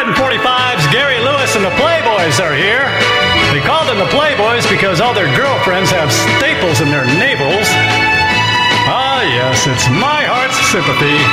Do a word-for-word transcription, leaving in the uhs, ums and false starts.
Riding forty-fives, Gary Lewis and the Playboys are here. They called them the Playboys because all their girlfriends have staples in their navels. Ah, yes, it's My Heart's Sympathy.